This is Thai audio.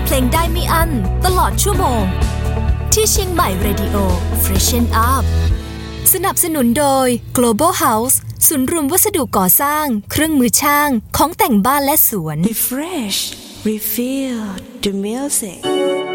เพลงได้ไม่อั้นตลอดชั่วโมงที่เชียงใหม่ Radio Freshen Up สนับสนุนโดย Global House ศูนย์รวมวัสดุก่อสร้างเครื่องมือช่างของแต่งบ้านและสวน Refresh, refill the music